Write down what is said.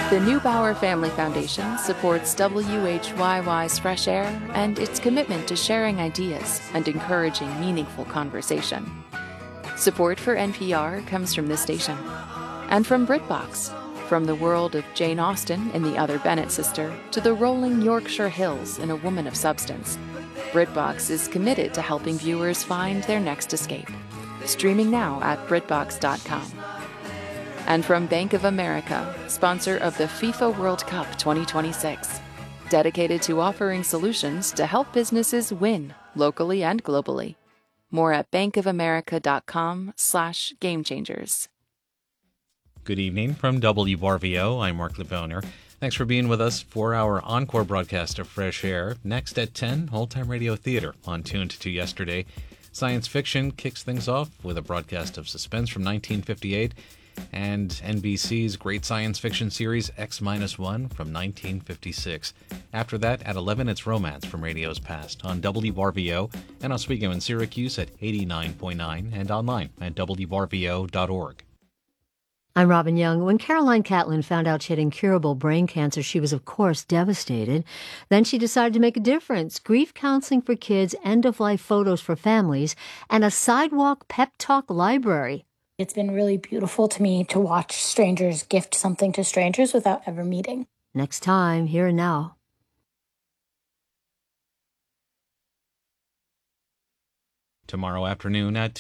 The Neubauer Family Foundation supports WHYY's Fresh Air and its commitment to sharing ideas and encouraging meaningful conversation. Support for NPR comes from this station and from BritBox, from the world of Jane Austen in The Other Bennet Sister to the rolling Yorkshire Hills in A Woman of Substance. BritBox is committed to helping viewers find their next escape. Streaming now at BritBox.com. And from Bank of America, sponsor of the FIFA World Cup 2026, dedicated to offering solutions to help businesses win locally and globally. More at bankofamerica.com/gamechangers. Good evening from WRVO. I'm Mark LeBoner. Thanks for being with us for our encore broadcast of Fresh Air. Next at 10, Old Time Radio Theater on Tuned to Yesterday. Science fiction kicks things off with a broadcast of Suspense from 1958 and NBC's great science fiction series X-1 from 1956. After that, at 11, it's Romance from radio's past on WRVO and Oswego in Syracuse at 89.9 and online at WRVO.org. I'm Robin Young. When Caroline Catlin found out she had incurable brain cancer, she was, of course, devastated. Then she decided to make a difference. Grief counseling for kids, end-of-life photos for families, and a sidewalk pep talk library. It's been really beautiful to me to watch strangers gift something to strangers without ever meeting. Next time, Here and Now. Tomorrow afternoon at